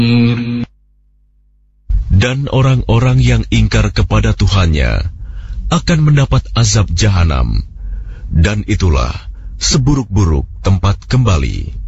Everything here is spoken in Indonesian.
Dan orang-orang yang ingkar kepada Tuhannya akan mendapat azab jahanam, dan itulah seburuk-buruk tempat kembali.